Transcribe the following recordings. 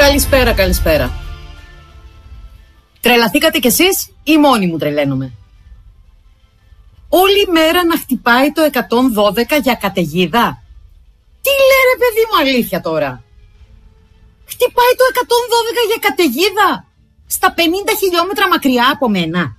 Καλησπέρα, καλησπέρα. Τρελαθήκατε κι εσείς ή μόνοι μου τρελαίνομαι? Όλη μέρα να χτυπάει το 112 για καταιγίδα. Τι λέει ρε παιδί μου, αλήθεια τώρα? Χτυπάει το 112 για καταιγίδα στα 50 χιλιόμετρα μακριά από μένα.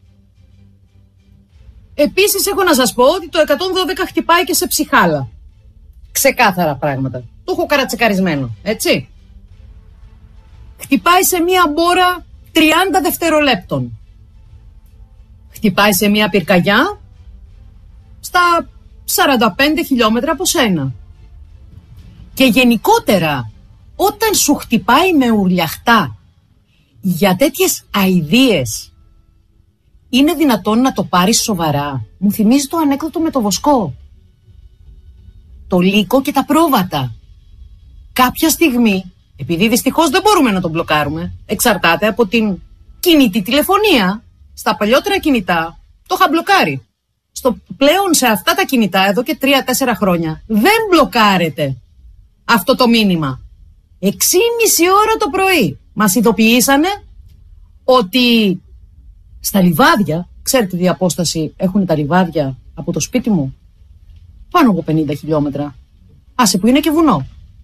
Επίσης έχω να σας πω ότι το 112 χτυπάει και σε ψυχάλα. Ξεκάθαρα πράγματα. Το έχω καρατσεκαρισμένο, έτσι. Χτυπάει σε μία μπόρα 30 δευτερολέπτων. Χτυπάει σε μία πυρκαγιά στα 45 χιλιόμετρα από σένα. Και γενικότερα, όταν σου χτυπάει με ουρλιαχτά για τέτοιες αηδίες, είναι δυνατόν να το πάρεις σοβαρά? Μου θυμίζει το ανέκδοτο με το βοσκό, το λύκο και τα πρόβατα. Κάποια στιγμή, επειδή δυστυχώς δεν μπορούμε να τον μπλοκάρουμε, εξαρτάται από την κινητή τηλεφωνία. Στα παλιότερα κινητά το είχα μπλοκάρει. Πλέον σε αυτά τα κινητά εδώ και 3-4 χρόνια δεν μπλοκάρεται αυτό το μήνυμα. 6:30 ώρα το πρωί μας ειδοποιήσανε ότι στα λιβάδια, ξέρετε τι απόσταση έχουν τα λιβάδια από το σπίτι μου? Πάνω από 50 χιλιόμετρα. Άσε που είναι και βουνό.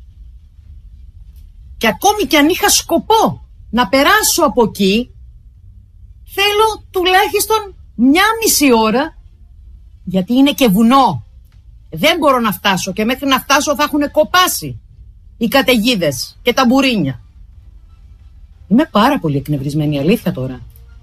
Και ακόμη κι αν είχα σκοπό να περάσω από εκεί, θέλω τουλάχιστον 1,5 ώρα, γιατί είναι και βουνό. Δεν μπορώ να φτάσω και μέχρι να φτάσω θα έχουν κοπάσει οι καταιγίδες και τα μπουρίνια. Είμαι πάρα πολύ εκνευρισμένη, αλήθεια τώρα.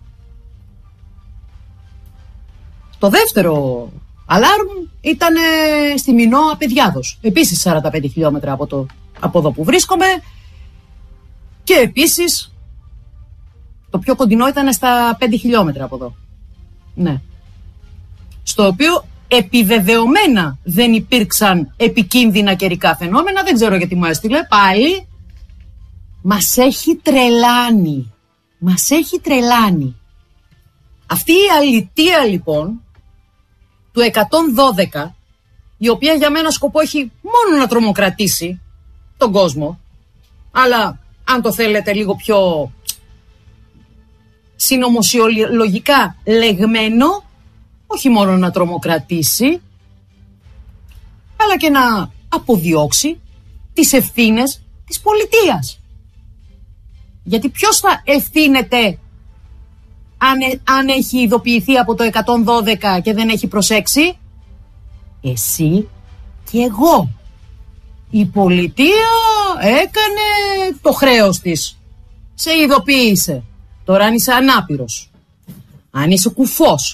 Το δεύτερο αλάρμ ήταν στη Μινώ Απεδιάδος. Επίσης 45 χιλιόμετρα από εδώ που βρίσκομαι. Και επίσης το πιο κοντινό ήταν στα 5 χιλιόμετρα από εδώ. Ναι. Στο οποίο επιβεβαιωμένα δεν υπήρξαν επικίνδυνα καιρικά φαινόμενα. Δεν ξέρω γιατί μου έστειλε πάλι. Μας έχει τρελάνει. Μας έχει τρελάνει. Αυτή η αλητεία λοιπόν του 112, η οποία για μένα σκοπό έχει μόνο να τρομοκρατήσει τον κόσμο, αλλά αν το θέλετε λίγο πιο συνωμοσιολογικά λεγμένο, όχι μόνο να τρομοκρατήσει, αλλά και να αποδιώξει τις ευθύνες της πολιτείας. Γιατί ποιος θα ευθύνεται αν έχει ειδοποιηθεί από το 112 και δεν έχει προσέξει? Εσύ και εγώ. Η πολιτεία έκανε το χρέος της. Σε ειδοποίησε. Τώρα αν είσαι ανάπηρος, αν είσαι κουφός,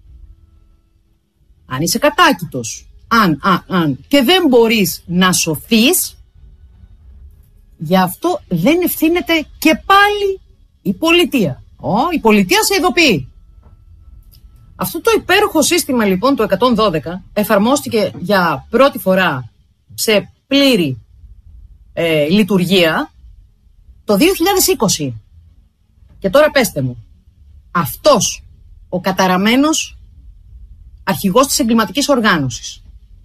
αν είσαι κατάκητος, αν και δεν μπορείς να σωθείς, γι' αυτό δεν ευθύνεται και πάλι η πολιτεία. Η πολιτεία σε ειδοποιεί. Αυτό το υπέροχο σύστημα λοιπόν το 112 εφαρμόστηκε για πρώτη φορά σε πλήρη λειτουργία το 2020. Και τώρα πέστε μου, αυτός ο καταραμένος αρχηγός της εγκληματικής οργάνωσης,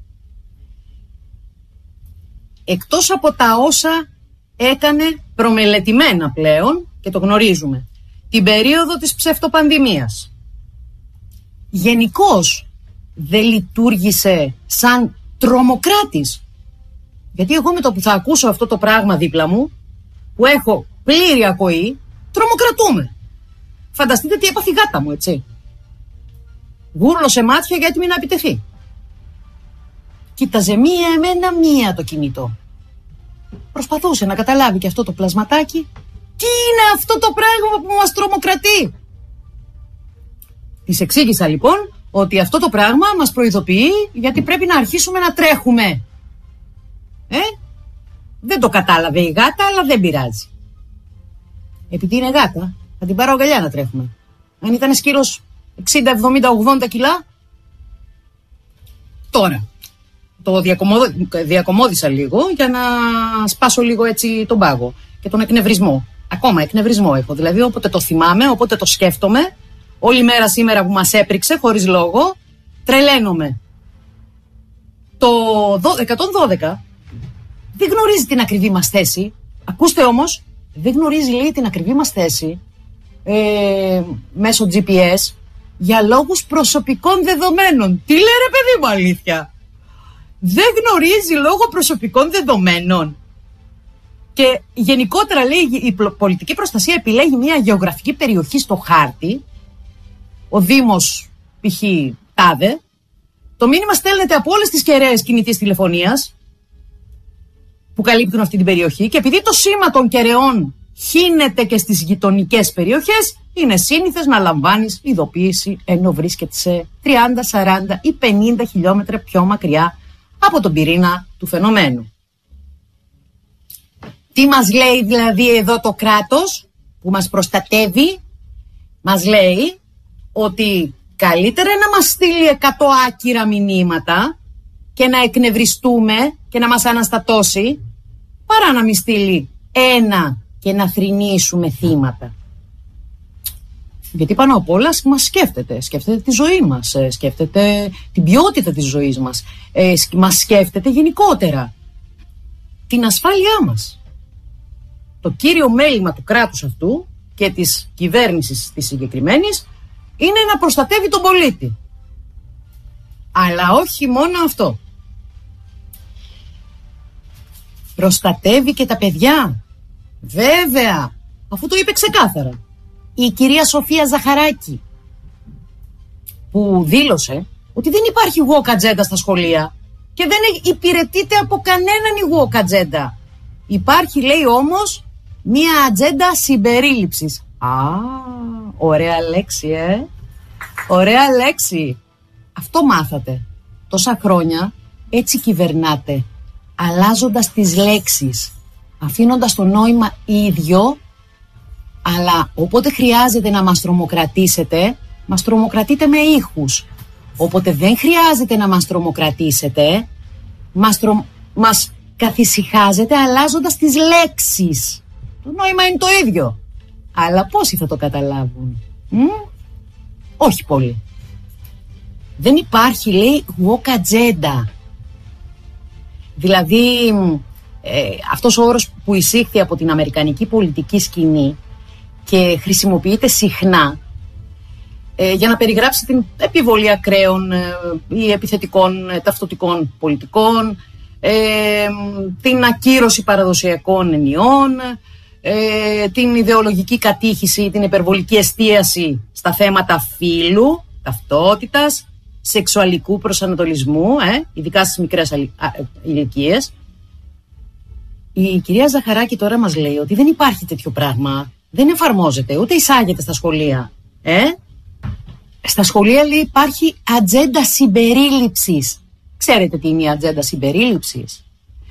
εκτός από τα όσα έκανε προμελετημένα πλέον, και το γνωρίζουμε, την περίοδο της ψευτοπανδημίας, γενικώς δεν λειτουργήσε σαν τρομοκράτης? Γιατί εγώ με το που θα ακούσω αυτό το πράγμα δίπλα μου, που έχω πλήρη ακοή, τρομοκρατούμε. Φανταστείτε τι έπαθε η γάτα μου, έτσι. Γούρλωσε μάτια για έτοιμη να επιτεθεί. Κοίταζε μία το κινητό. Προσπαθούσε να καταλάβει και αυτό το πλασματάκι τι είναι αυτό το πράγμα που μας τρομοκρατεί. Της εξήγησα λοιπόν ότι αυτό το πράγμα μας προειδοποιεί γιατί πρέπει να αρχίσουμε να τρέχουμε. Δεν το κατάλαβε η γάτα, αλλά δεν πειράζει. Επειδή είναι γάτα, θα την πάρω αγκαλιά να τρέχουμε. Αν ήταν σκύρος 60, 70, 80 κιλά. Τώρα, το διακομώδησα λίγο για να σπάσω λίγο έτσι τον πάγο και τον εκνευρισμό. Ακόμα εκνευρισμό έχω. Δηλαδή, όποτε το θυμάμαι, όποτε το σκέφτομαι, όλη μέρα σήμερα που μας έπριξε, χωρίς λόγο, τρελαίνομαι. Το 112 δεν γνωρίζει την ακριβή μας θέση. Ακούστε όμως, δεν γνωρίζει, λέει, την ακριβή μας θέση μέσω GPS για λόγους προσωπικών δεδομένων. Τι λέει, ρε παιδί μου, αλήθεια? Δεν γνωρίζει λόγω προσωπικών δεδομένων. Και γενικότερα, λέει, η πολιτική προστασία επιλέγει μια γεωγραφική περιοχή στο χάρτη, ο Δήμος π.χ. τάδε, το μήνυμα στέλνεται από όλες τις κεραίες κινητής τηλεφωνίας που καλύπτουν αυτή την περιοχή, και επειδή το σήμα των κεραιών χύνεται και στις γειτονικές περιοχές, είναι σύνηθες να λαμβάνεις ειδοποίηση ενώ βρίσκεται σε 30, 40 ή 50 χιλιόμετρα πιο μακριά από τον πυρήνα του φαινομένου. Τι μας λέει δηλαδή εδώ το κράτος που μας προστατεύει? Μας λέει ότι καλύτερα να μας στείλει 100 άκυρα μηνύματα και να εκνευριστούμε και να μας αναστατώσει, παρά να μην στείλει ένα και να θρηνήσουμε θύματα. Γιατί πάνω απ' όλα μας σκέφτεται τη ζωή μας, σκέφτεται την ποιότητα της ζωής μας, μας σκέφτεται γενικότερα την ασφάλειά μας. Το κύριο μέλημα του κράτους αυτού και της κυβέρνησης της συγκεκριμένης είναι να προστατεύει τον πολίτη. Αλλά όχι μόνο αυτό. Προστατεύει και τα παιδιά. Βέβαια, αφού το είπε ξεκάθαρα η κυρία Σοφία Ζαχαράκη, που δήλωσε ότι δεν υπάρχει woke agenda στα σχολεία και δεν υπηρετείται από κανέναν η woke agenda. Υπάρχει, λέει, όμως μία ατζέντα συμπερίληψης. Ωραία λέξη, ωραία λέξη. Αυτό μάθατε. Τόσα χρόνια έτσι κυβερνάτε, αλλάζοντας τις λέξεις, αφήνοντας το νόημα ίδιο, αλλά όποτε χρειάζεται να μας τρομοκρατήσετε, μας τρομοκρατείτε με ήχους. Όποτε δεν χρειάζεται να μας τρομοκρατήσετε, μας καθησυχάζετε αλλάζοντας τις λέξεις. Το νόημα είναι το ίδιο. Αλλά πόσοι θα το καταλάβουν? Όχι πολύ. Δεν υπάρχει, λέει, woke agenda. Δηλαδή, αυτός ο όρος που εισήχθη από την αμερικανική πολιτική σκηνή και χρησιμοποιείται συχνά για να περιγράψει την επιβολή ακραίων ή επιθετικών ταυτοτικών πολιτικών, την ακύρωση παραδοσιακών ενιών, την ιδεολογική κατήχηση, την υπερβολική εστίαση στα θέματα φύλου, ταυτότητας, σεξουαλικού προσανατολισμού, ειδικά στις μικρές ηλικίες. Η κυρία Ζαχαράκη τώρα μας λέει ότι δεν υπάρχει τέτοιο πράγμα, δεν εφαρμόζεται, ούτε εισάγεται στα σχολεία. Στα σχολεία, λέει, υπάρχει ατζέντα συμπερίληψης. Ξέρετε τι είναι η ατζέντα συμπερίληψης?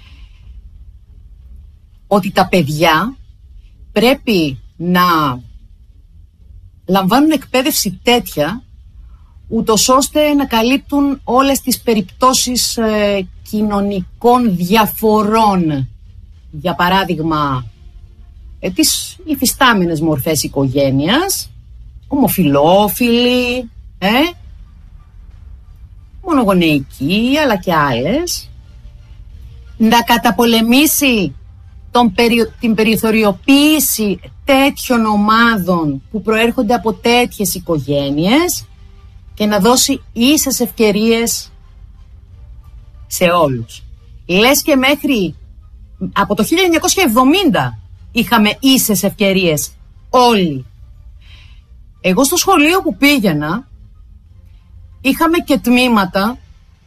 Ότι τα παιδιά πρέπει να λαμβάνουν εκπαίδευση τέτοια, ούτως ώστε να καλύπτουν όλες τις περιπτώσεις κοινωνικών διαφορών. Για παράδειγμα, τις υφιστάμενες μορφές οικογένειας, ομοφυλόφιλοι, μονογονεϊκοί, αλλά και άλλες. Να καταπολεμήσει την περιθωριοποίηση τέτοιων ομάδων που προέρχονται από τέτοιες οικογένειες και να δώσει ίσες ευκαιρίες σε όλους. Λες και μέχρι από το 1970 είχαμε ίσες ευκαιρίες όλοι. Εγώ στο σχολείο που πήγαινα είχαμε και τμήματα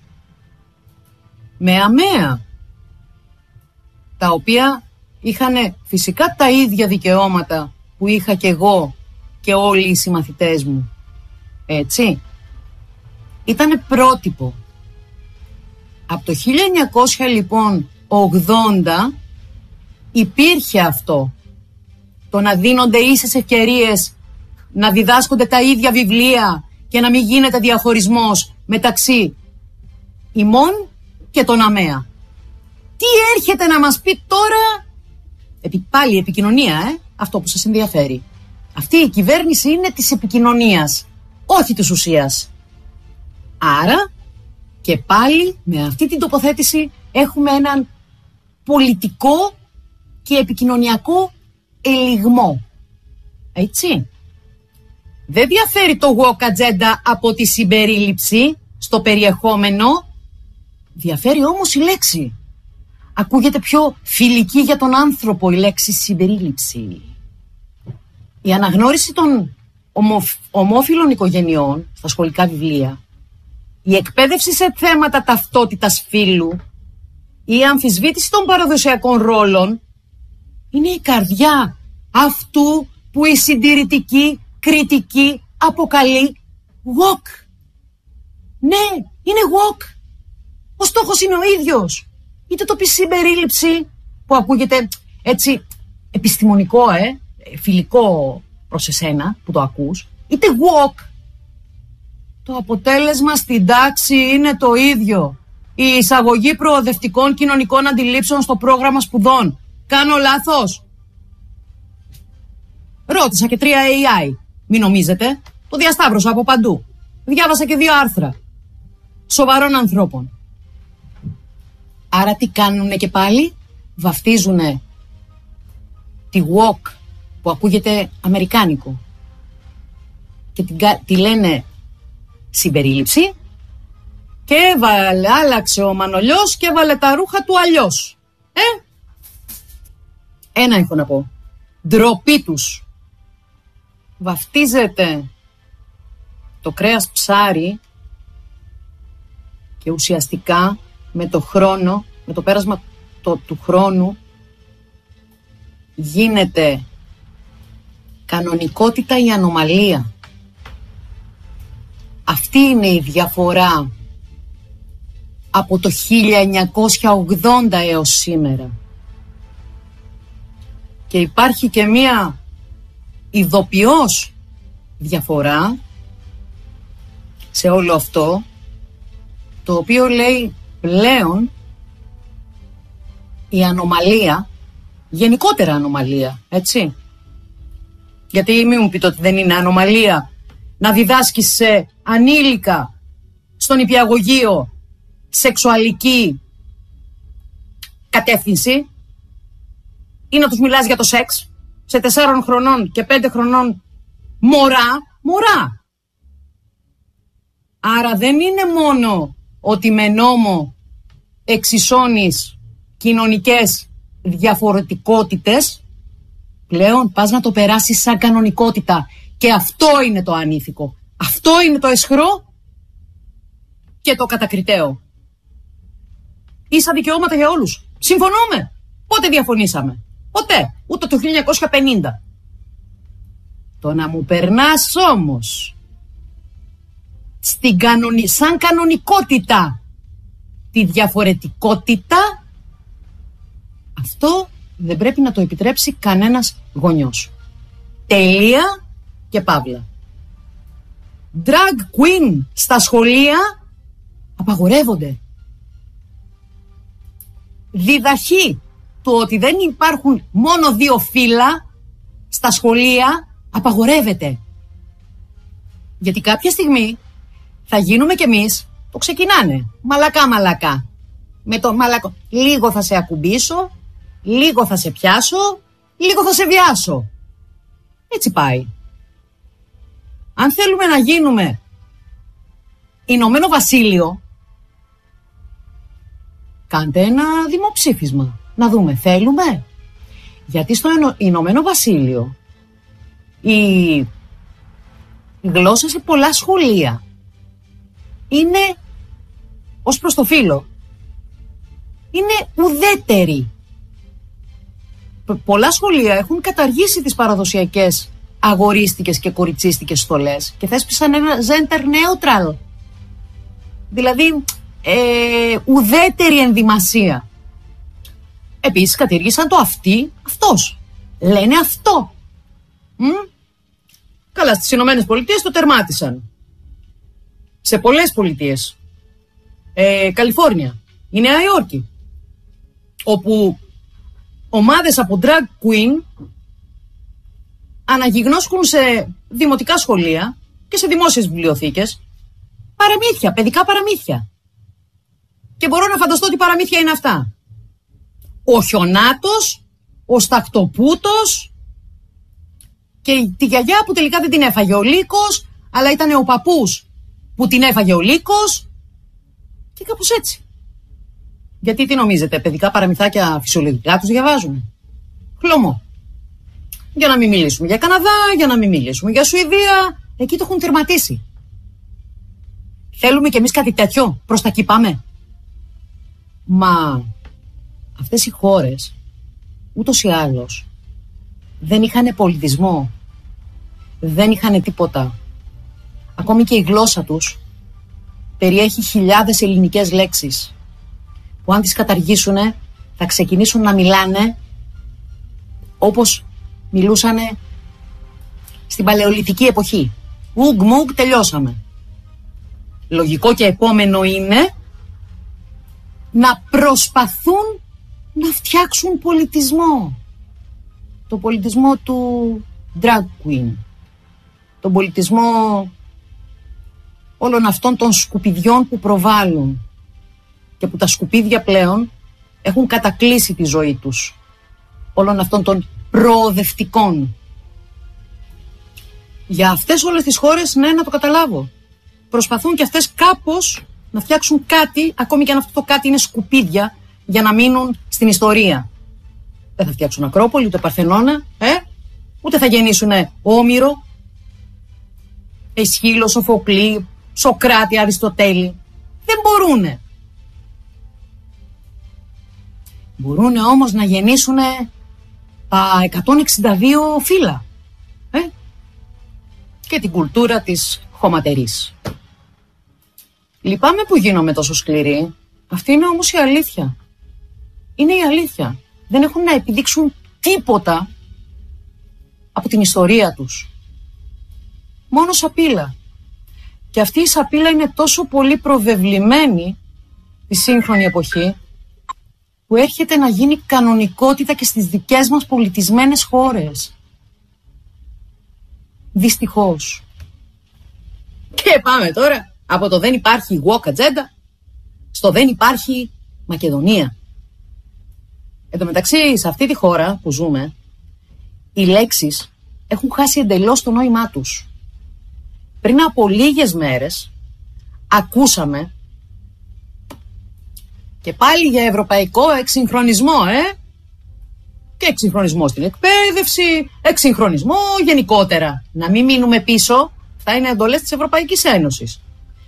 με αμαία, τα οποία είχαν φυσικά τα ίδια δικαιώματα που είχα και εγώ και όλοι οι συμμαθητές μου. Έτσι. Ήτανε πρότυπο. Από το 1900 λοιπόν 80 υπήρχε αυτό. Το να δίνονται ίσες ευκαιρίες, να διδάσκονται τα ίδια βιβλία και να μην γίνεται διαχωρισμός μεταξύ ημών και των αμαία. Τι έρχεται να μας πει τώρα? Πάλι η επικοινωνία, αυτό που σας ενδιαφέρει. Αυτή η κυβέρνηση είναι της επικοινωνίας, όχι της ουσίας. Άρα και πάλι με αυτή την τοποθέτηση έχουμε έναν πολιτικό και επικοινωνιακό ελιγμό. Έτσι. Δεν διαφέρει το woke agenda από τη συμπερίληψη στο περιεχόμενο. Διαφέρει όμως η λέξη. Ακούγεται πιο φιλική για τον άνθρωπο η λέξη συμπερίληψη. Η αναγνώριση των ομόφυλων οικογενειών στα σχολικά βιβλία, η εκπαίδευση σε θέματα ταυτότητας φύλου, η αμφισβήτηση των παραδοσιακών ρόλων είναι η καρδιά αυτού που η συντηρητική κριτική αποκαλεί woke. Ναι, είναι woke. Ο στόχος είναι ο ίδιος. Είτε το πει συμπερίληψη, που ακούγεται έτσι επιστημονικό, φιλικό προς εσένα που το ακούς, είτε woke. Το αποτέλεσμα στην τάξη είναι το ίδιο. Η εισαγωγή προοδευτικών κοινωνικών αντιλήψεων στο πρόγραμμα σπουδών. Κάνω λάθος? Ρώτησα και 3 AI. Μην νομίζετε. Το διασταύρωσα από παντού. Διάβασα και 2 άρθρα σοβαρών ανθρώπων. Άρα τι κάνουνε και πάλι? Βαφτίζουνε τη woke που ακούγεται αμερικάνικο και τη λένε συμπερίληψη και άλλαξε ο Μανολιός και έβαλε τα ρούχα του αλλιώς. Ένα έχω να πω. Ντροπή τους. Βαφτίζεται το κρέας ψάρι και ουσιαστικά με το χρόνο, με το πέρασμα του χρόνου γίνεται κανονικότητα ή ανομαλία. Αυτή είναι η διαφορά από το 1980 έως σήμερα. Και υπάρχει και μία ειδοποιώς διαφορά σε όλο αυτό, το οποίο λέει πλέον η ανομαλία, γενικότερα ανομαλία, έτσι. Γιατί μην μου πείτε ότι δεν είναι ανομαλία να διδάσκεις σε ανήλικα στον νηπιαγωγείο σεξουαλική κατεύθυνση ή να τους μιλάς για το σεξ σε 4 χρονών και 5 χρονών μωρά. Άρα δεν είναι μόνο ότι με νόμο εξισώνεις κοινωνικές διαφορετικότητες, πλέον πας να το περάσεις σαν κανονικότητα. Και αυτό είναι το ανήθικο. Αυτό είναι το αισχρό και το κατακριτέο. Ίσα δικαιώματα για όλους. Συμφωνούμε. Πότε διαφωνήσαμε? Ποτέ. Ούτε το 1950. Το να μου περνάς όμως σαν κανονικότητα τη διαφορετικότητα, αυτό δεν πρέπει να το επιτρέψει κανένας γονιός. Τελεία και παύλα. Drag queen στα σχολεία απαγορεύονται. Διδαχή του ότι δεν υπάρχουν μόνο 2 φύλλα στα σχολεία απαγορεύεται. Γιατί κάποια στιγμή θα γίνουμε κι εμείς, το ξεκινάνε, μαλακά. Με το μαλακό. Λίγο θα σε ακουμπήσω, λίγο θα σε πιάσω, λίγο θα σε βιάσω. Έτσι πάει. Αν θέλουμε να γίνουμε Ηνωμένο Βασίλειο, κάντε ένα δημοψήφισμα. Να δούμε, θέλουμε? Γιατί στο Ηνωμένο Βασίλειο η γλώσσα σε πολλά σχολεία είναι, ως προς το φύλο, είναι ουδέτερη. Πολλά σχολεία έχουν καταργήσει τις παραδοσιακές αγορίστικες και κοριτσίστικες στολές και θέσπισαν ένα gender neutral. Δηλαδή ουδέτερη ενδυμασία. Επίσης κατήργησαν το αυτός. Λένε αυτό. Καλά, στις Ηνωμένες Πολιτείες το τερμάτισαν. Σε πολλές πολιτείες. Καλιφόρνια, η Νέα Υόρκη, όπου ομάδες από drag queen αναγιγνώσκουν σε δημοτικά σχολεία και σε δημόσιες βιβλιοθήκες παραμύθια, παιδικά παραμύθια. Και μπορώ να φανταστώ τι παραμύθια είναι αυτά. Ο Χιονάτος, ο Στακτοπούτος, και τη γιαγιά που τελικά δεν την έφαγε ο λύκος, αλλά ήταν ο παππούς που την έφαγε ο λύκος και κάπως έτσι. Γιατί τι νομίζετε, παιδικά παραμυθάκια φυσιολογικά τους διαβάζουμε? Χλωμό. Για να μην μιλήσουμε για Καναδά, για να μην μιλήσουμε για Σουηδία, εκεί το έχουν τερματίσει. Θέλουμε κι εμείς κάτι τέτοιο, προς τα εκεί πάμε? Μα αυτές οι χώρες ούτως ή άλλως δεν είχαν πολιτισμό, δεν είχαν τίποτα. Ακόμη και η γλώσσα τους περιέχει χιλιάδες ελληνικές λέξεις που αν τις καταργήσουν θα ξεκινήσουν να μιλάνε όπως μιλούσανε στην παλαιολιθική εποχή. Ουγγ μουγγ, τελειώσαμε. Λογικό και επόμενο είναι να προσπαθούν να φτιάξουν πολιτισμό. Το πολιτισμό του drag queen. Τον πολιτισμό όλων αυτών των σκουπιδιών που προβάλλουν και που τα σκουπίδια πλέον έχουν κατακλείσει τη ζωή τους. Όλων αυτών των προοδευτικών. Για αυτές όλες τις χώρες, ναι, να το καταλάβω. Προσπαθούν και αυτές κάπως να φτιάξουν κάτι, ακόμη και αν αυτό το κάτι είναι σκουπίδια, για να μείνουν στην ιστορία. Δεν θα φτιάξουν Ακρόπολη, ούτε Παρθενώνα, ούτε θα γεννήσουνε Όμηρο, Αισχύλο, Σοφοκλή, Σοκράτη, Αριστοτέλη. Δεν μπορούνε. Μπορούνε όμως να γεννήσουνε τα 162 φύλλα. Και την κουλτούρα της χωματερής. Λυπάμαι που γίνομαι τόσο σκληρή. Αυτή είναι όμως η αλήθεια. Είναι η αλήθεια. Δεν έχουν να επιδείξουν τίποτα από την ιστορία τους. Μόνο σαπίλα. Και αυτή η σαπίλα είναι τόσο πολύ προβεβλημένη τη σύγχρονη εποχή που έρχεται να γίνει κανονικότητα και στις δικές μας πολιτισμένες χώρες. Δυστυχώς. Και πάμε τώρα από το δεν υπάρχει woke agenda στο δεν υπάρχει Μακεδονία. Εν τω μεταξύ, σε αυτή τη χώρα που ζούμε, οι λέξεις έχουν χάσει εντελώς το νόημά τους. Πριν από λίγες μέρες ακούσαμε και πάλι για ευρωπαϊκό εξυγχρονισμό, και εξυγχρονισμό στην εκπαίδευση, εξυγχρονισμό γενικότερα. Να μην μείνουμε πίσω, θα είναι εντολές της Ευρωπαϊκής Ένωσης.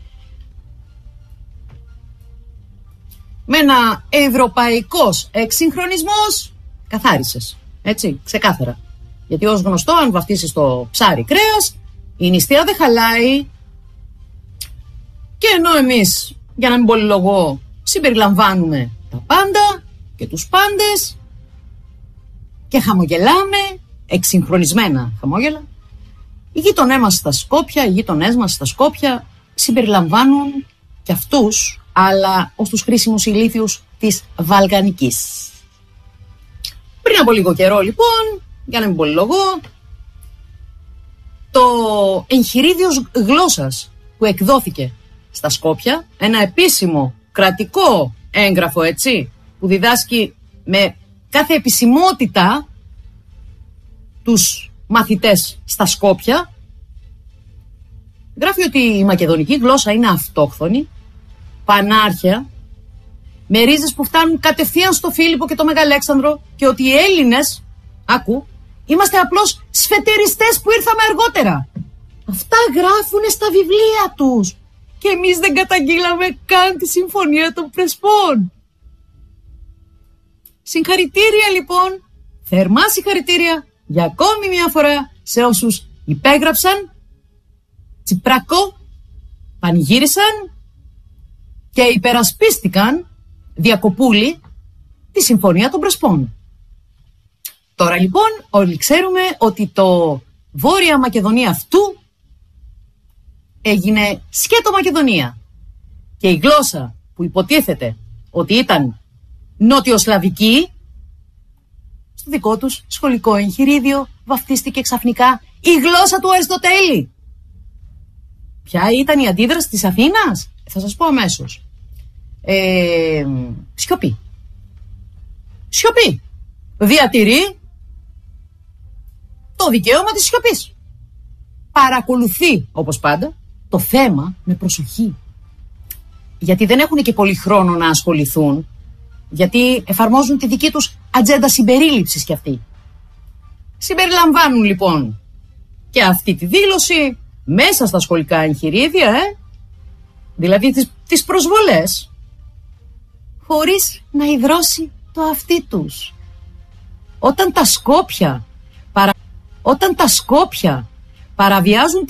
Με ένα ευρωπαϊκός εξυγχρονισμός καθάρισες, έτσι, ξεκάθαρα. Γιατί ως γνωστό, αν βαφτίσεις το ψάρι κρέας, η νηστεία δεν χαλάει. Και ενώ εμείς, για να μην πολυλογώ, συμπεριλαμβάνουμε τα πάντα και τους πάντες και χαμογελάμε, εξυγχρονισμένα χαμόγελα, οι γείτονές μας στα Σκόπια συμπεριλαμβάνουν και αυτούς, αλλά ως τους χρήσιμους ηλίθιους της Βαλκανικής. Πριν από λίγο καιρό λοιπόν, για να μην πολυλογώ, το εγχειρίδιο γλώσσας που εκδόθηκε στα Σκόπια, ένα επίσημο κρατικό έγγραφο, έτσι, που διδάσκει με κάθε επισημότητα τους μαθητές στα Σκόπια, γράφει ότι η μακεδονική γλώσσα είναι αυτόχθονη, πανάρχαια, με ρίζες που φτάνουν κατευθείαν στο Φίλιππο και το Μεγαλέξανδρο, και ότι οι Έλληνες, είμαστε απλώς σφετεριστές που ήρθαμε αργότερα. Αυτά γράφουνε στα βιβλία τους. Και εμείς δεν καταγγείλαμε καν τη Συμφωνία των Πρεσπών. Συγχαρητήρια λοιπόν, θερμά συγχαρητήρια για ακόμη μια φορά σε όσους υπέγραψαν, τσιπρακό, πανηγύρισαν και υπερασπίστηκαν διακοπούλη τη Συμφωνία των Πρεσπών. Τώρα λοιπόν όλοι ξέρουμε ότι το Βόρεια Μακεδονία αυτού έγινε σκέτο Μακεδονία και η γλώσσα που υποτίθεται ότι ήταν νότιο-σλαβική, στο δικό τους σχολικό εγχειρίδιο βαφτίστηκε ξαφνικά η γλώσσα του Αριστοτέλη. Ποια ήταν η αντίδραση της Αθήνας? Θα σας πω αμέσως. Σιωπή. Σιωπή. Διατηρεί το δικαίωμα της σιωπής. Παρακολουθεί, όπως πάντα, το θέμα με προσοχή. Γιατί δεν έχουν και πολύ χρόνο να ασχοληθούν, γιατί εφαρμόζουν τη δική τους ατζέντα συμπερίληψης κι αυτοί. Συμπεριλαμβάνουν λοιπόν και αυτή τη δήλωση μέσα στα σχολικά εγχειρίδια, δηλαδή τις προσβολές, χωρίς να υδρώσει το αυτί τους. Όταν τα Σκόπια παραβιάζουν